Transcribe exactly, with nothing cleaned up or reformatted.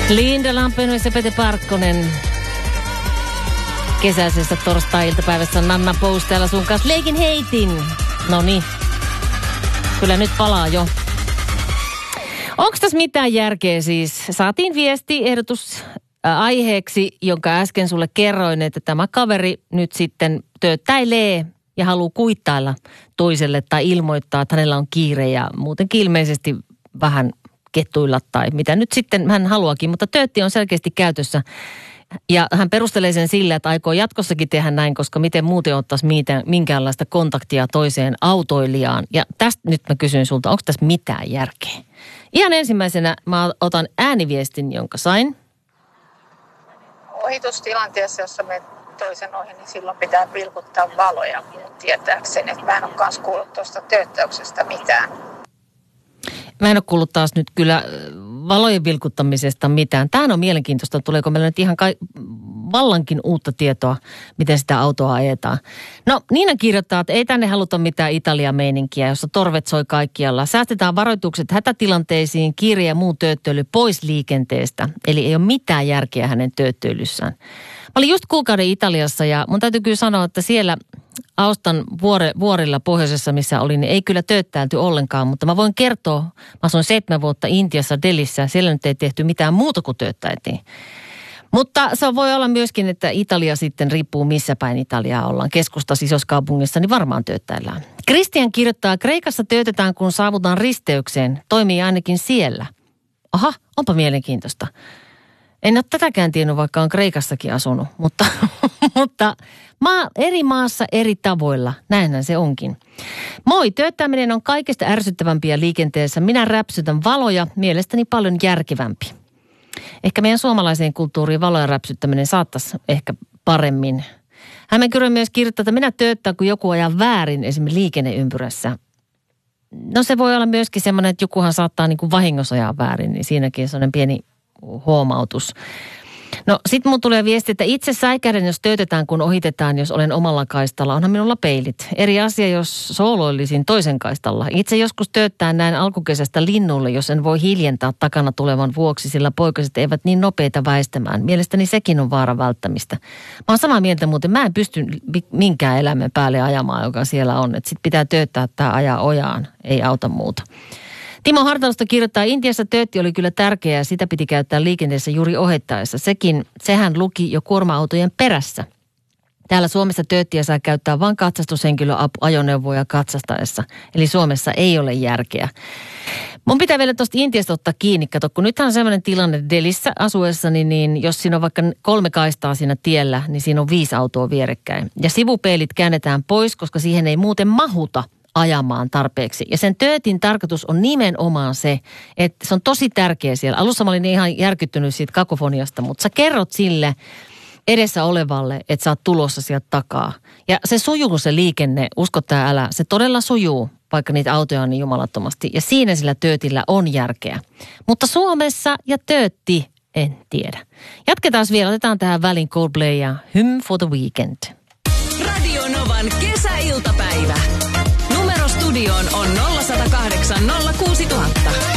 Linda Lampinen ja Pete Parkkonen. Kesäisessä torstai-iltapäivässä Nanna Pous täällä sun kanssa. Leikin heitin. Noniin. Kyllä nyt palaa jo. Onko tässä mitään järkeä siis? Saatiin viesti, ehdotus ää, aiheeksi, jonka äsken sulle kerroin, että tämä kaveri nyt sitten tööttäilee ja haluaa kuittailla toiselle tai ilmoittaa, että hänellä on kiire ja muutenkin ilmeisesti vähän kettuilla tai mitä nyt sitten hän haluakin, mutta töötti on selkeästi käytössä. Ja hän perustelee sen sillä, että aikoo jatkossakin tehdä näin, koska miten muuten ottaisi minkäänlaista kontaktia toiseen autoilijaan. Ja tästä nyt mä kysyn sulta, onko tässä mitään järkeä? Ihan ensimmäisenä mä otan ääniviestin, jonka sain. Ohitustilanteessa, jossa me toisen ohi, niin silloin pitää vilkuttaa valoja mun tietääkseni. Että mä en ole kanssa kuullut tuosta tööttäyksestä mitään. Mä en ole kuullut taas nyt kyllä valojen vilkuttamisesta mitään. Tämähän on mielenkiintoista. Tuleeko meillä nyt ihan kai vallankin uutta tietoa, miten sitä autoa ajetaan. No Niina kirjoittaa, että ei tänne haluta mitään Italia-meininkiä, jossa torvet soi kaikkialla. Säästetään varoitukset hätätilanteisiin, kiire ja muu tööttöily pois liikenteestä. Eli ei ole mitään järkeä hänen tööttöylyssään. Mä olin just kuukauden Italiassa ja mun täytyy kyllä sanoa, että siellä Austan vuore, vuorilla pohjoisessa, missä olin, niin ei kyllä tööttäilty ollenkaan, mutta mä voin kertoa, mä asuin seitsemän vuotta Intiassa, Delissä, siellä nyt ei tehty mitään muuta kuin tööttäiltiin. Mutta se voi olla myöskin, että Italia sitten riippuu missä päin Italiaa ollaan. Keskustassa isossa kaupungissa, niin varmaan tööttäillään. Kristian kirjoittaa, Kreikassa töötetään kun saavutaan risteykseen, toimii ainakin siellä. Aha, onpa mielenkiintoista. En ole tätäkään tiennyt, vaikka on Kreikassakin asunut, mutta, mutta maa, eri maassa eri tavoilla, näinhän se onkin. Moi, tööttäminen on kaikista ärsyttävämpiä liikenteessä. Minä räpsytän valoja, mielestäni paljon järkevämpi. Ehkä meidän suomalaiseen kulttuuriin valoja räpsyttäminen saattaisi ehkä paremmin. Hämeenkyrö myös kirjoittaa, että minä tööttää, kun joku ajaa väärin esimerkiksi liikenneympyrässä. No se voi olla myöskin semmoinen, että jokuhan saattaa niin kuin vahingossa ajaa väärin, niin siinäkin sellainen pieni huomautus. No sit mun tulee viesti, että itse säikähdän, jos töötetään, kun ohitetaan, jos olen omalla kaistalla. Onhan minulla peilit. Eri asia, jos sooloillisin toisen kaistalla. Itse joskus tööttään näin alkukesästä linnulle, jos en voi hiljentää takana tulevan vuoksi, sillä poikaset eivät niin nopeita väistämään. Mielestäni sekin on vaara välttämistä. Mä oon samaa mieltä muuten, mä en pysty minkään eläimen päälle ajamaan, joka siellä on. Että sit pitää tööttää tää ajaa ojaan, ei auta muuta. Timo Hartalosta kirjoittaa, Intiassa töötti oli kyllä tärkeää ja sitä piti käyttää liikenteessä juuri ohettaessa. Sekin, sehän luki jo kuorma-autojen perässä. Täällä Suomessa tööttiä saa käyttää vain katsastushenkilöajoneuvoja katsastaessa. Eli Suomessa ei ole järkeä. Mun pitää vielä tuosta Intiasta ottaa kiinni. Kato, kun nythän on sellainen tilanne Delissä asuessani, niin jos siinä on vaikka kolme kaistaa siinä tiellä, niin siinä on viisi autoa vierekkäin. Ja sivupeilit käännetään pois, koska siihen ei muuten mahuta ajamaan tarpeeksi. Ja sen töötin tarkoitus on nimenomaan se, että se on tosi tärkeä siellä. Alussa mä olin ihan järkyttynyt siitä kakofoniasta, mutta sä kerrot sille edessä olevalle, että sä oot tulossa sieltä takaa. Ja se sujuu se liikenne, usko tää älä, se todella sujuu, vaikka niitä autoja on niin jumalattomasti. Ja siinä sillä töötillä on järkeä. Mutta Suomessa ja töötti, en tiedä. Jatketaan vielä, otetaan tähän väliin Coldplay ja Hymn for the Weekend. Radio Novan kesäiltapäivä. Studioon on nolla yksi nolla kahdeksan nolla kuusi nolla nolla nolla.